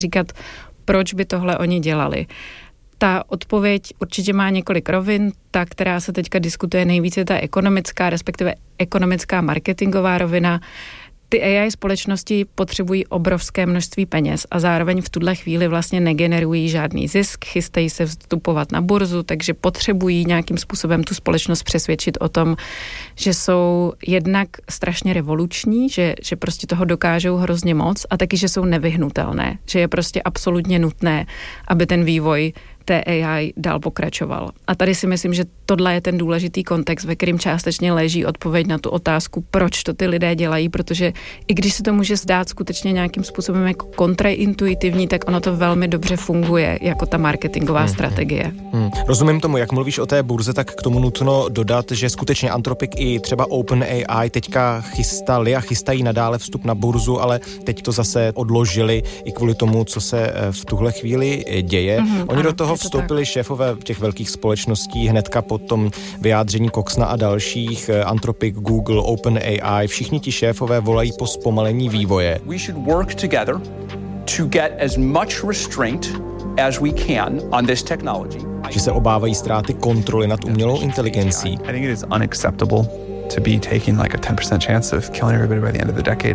říkat, proč by tohle oni dělali. Ta odpověď určitě má několik rovin. Ta, která se teďka diskutuje nejvíce, ta ekonomická, respektive ekonomická marketingová rovina. Ty AI společnosti potřebují obrovské množství peněz a zároveň v tuhle chvíli vlastně negenerují žádný zisk, chystají se vstupovat na burzu, takže potřebují nějakým způsobem tu společnost přesvědčit o tom, že jsou jednak strašně revoluční, že prostě toho dokážou hrozně moc a taky, že jsou nevyhnutelné, že je prostě absolutně nutné, aby ten vývoj té AI dál pokračoval. A tady si myslím, že tohle je ten důležitý kontext, ve kterým částečně leží odpověď na tu otázku, proč to ty lidé dělají, protože i když se to může zdát skutečně nějakým způsobem jako kontraintuitivní, tak ono to velmi dobře funguje jako ta marketingová strategie. Rozumím tomu, jak mluvíš o té burze, tak k tomu nutno dodat, že skutečně Anthropic i třeba OpenAI teďka chystají nadále vstup na burzu, ale teď to zase odložili i kvůli tomu, co se v tuhle chvíli děje. Oni do toho vstoupili šéfové těch velkých společností hnedka po tom vyjádření Coxna a dalších, Anthropic, Google, OpenAI, všichni ti šéfové volají po zpomalení vývoje. We should work together to get as much restraint as we can on this technology. Že se obávají ztráty kontroly nad umělou inteligencí. I think it is unacceptable to be taking like a 10% chance of killing everybody by the end of the decade.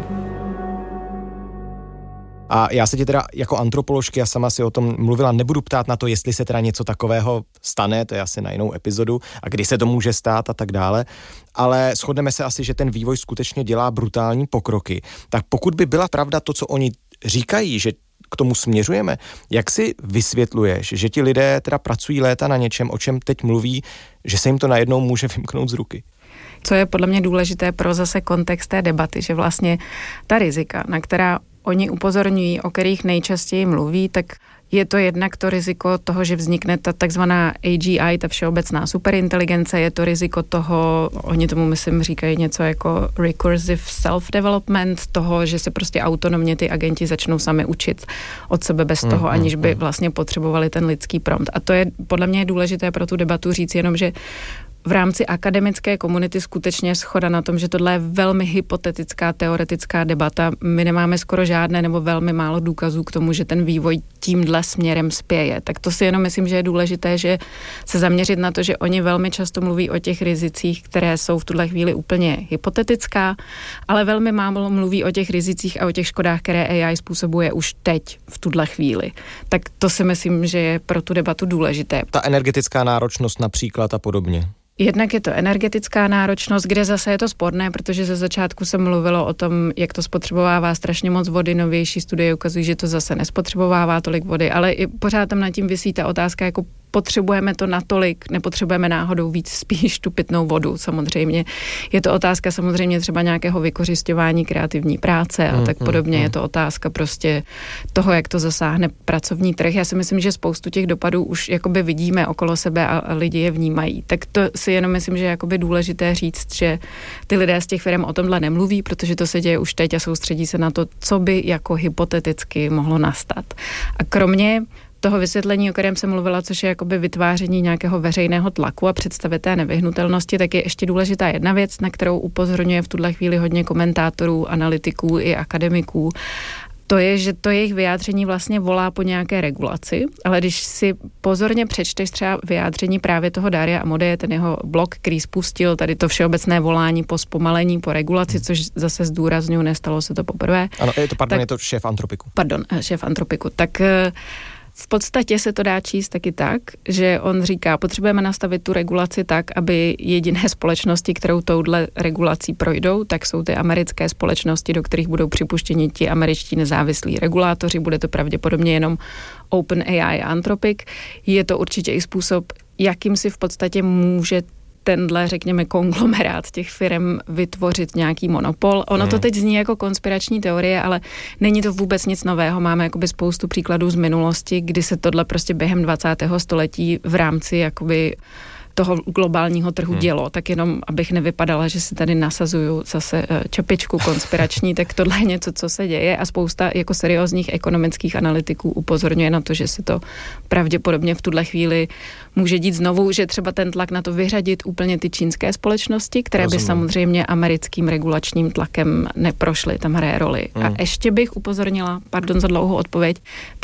A já se tě teda jako antropoložky, já sama si o tom mluvila, nebudu ptát na to, jestli se teda něco takového stane, to je asi na jinou epizodu, a kdy se to může stát a tak dále, ale shodneme se asi, že ten vývoj skutečně dělá brutální pokroky. Tak pokud by byla pravda to, co oni říkají, že k tomu směřujeme, jak si vysvětluješ, že ti lidé teda pracují léta na něčem, o čem teď mluví, že se jim to najednou může vymknout z ruky? Co je podle mě důležité pro zase kontext té debaty, že vlastně ta rizika, na která oni upozorňují, o kterých nejčastěji mluví, tak je to jednak to riziko toho, že vznikne ta takzvaná AGI, ta všeobecná superinteligence, je to riziko toho, oni tomu myslím říkají něco jako recursive self-development, toho, že se prostě autonomně ty agenti začnou sami učit od sebe bez toho, aniž by vlastně potřebovali ten lidský prompt. A to je podle mě důležité pro tu debatu říct jenom, že v rámci akademické komunity skutečně shoda na tom, že tohle je velmi hypotetická, teoretická debata. My nemáme skoro žádné nebo velmi málo důkazů k tomu, že ten vývoj tímhle směrem spěje. Tak to si jenom myslím, že je důležité, že se zaměřit na to, že oni velmi často mluví o těch rizicích, které jsou v tuhle chvíli úplně hypotetická, ale velmi málo mluví o těch rizicích a o těch škodách, které AI způsobuje už teď, v tuhle chvíli. Tak to si myslím, že je pro tu debatu důležité. Ta energetická náročnost například a podobně. Jednak je to energetická náročnost, kde zase je to sporné, protože ze začátku se mluvilo o tom, jak to spotřebovává strašně moc vody, novější studie ukazují, že to zase nespotřebovává tolik vody, ale i pořád tam nad tím visí ta otázka, jako potřebujeme to natolik, nepotřebujeme náhodou víc spíš tu pitnou vodu samozřejmě. Je to otázka samozřejmě třeba nějakého vykořisťování kreativní práce a tak podobně. Je to otázka prostě toho, jak to zasáhne pracovní trh. Já si myslím, že spoustu těch dopadů už jakoby vidíme okolo sebe a lidi je vnímají. Tak to si jenom myslím, že je jakoby důležité říct, že ty lidé z těch firm o tomhle nemluví, protože to se děje už teď a soustředí se na to, co by jako hypoteticky mohlo nastat. A kromě toho vysvětlení, o kterém jsem mluvila, což je jakoby vytváření nějakého veřejného tlaku a představy té nevyhnutelnosti, tak je ještě důležitá jedna věc, na kterou upozorňuje v tuhle chvíli hodně komentátorů, analytiků i akademiků. To je, že to jejich vyjádření vlastně volá po nějaké regulaci, ale když si pozorně přečteš třeba vyjádření právě toho Daria Amodeje, ten jeho blog, který spustil tady to všeobecné volání po zpomalení, po regulaci, což zase zdůrazňuji, nestalo se to poprvé. Ano, je to šéf Anthropicu. Šéf Anthropicu. Tak v podstatě se to dá číst taky tak, že on říká, potřebujeme nastavit tu regulaci tak, aby jediné společnosti, kterou touhle regulací projdou, tak jsou ty americké společnosti, do kterých budou připuštěni ti američtí nezávislí regulátoři, bude to pravděpodobně jenom OpenAI a Anthropic. Je to určitě i způsob, jakým si v podstatě může tenhle, řekněme, konglomerát těch firm vytvořit nějaký monopol. Ono to teď zní jako konspirační teorie, ale není to vůbec nic nového. Máme jakoby spoustu příkladů z minulosti, kdy se tohle prostě během 20. století v rámci jakoby toho globálního trhu dělo, tak jenom abych nevypadala, že si tady nasazuju zase čepičku konspirační, tak tohle je něco, co se děje a spousta jako seriózních ekonomických analytiků upozorňuje na to, že se to pravděpodobně v tuhle chvíli může dít znovu, že třeba ten tlak na to vyřadit úplně ty čínské společnosti, které by samozřejmě americkým regulačním tlakem neprošly, tam hraje roli. A ještě bych upozornila, pardon za dlouhou odpověď,